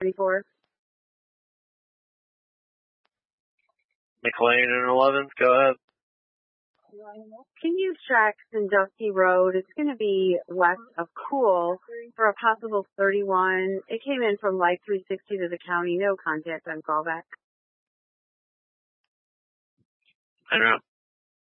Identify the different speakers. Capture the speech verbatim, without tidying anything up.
Speaker 1: thirty-four.
Speaker 2: McLean and eleven, go ahead.
Speaker 1: Can you track Sandusky Road? It's going to be west of Cool for a possible thirty-one. It came in from Life three sixty to the county. No contact on callback.
Speaker 2: I don't know.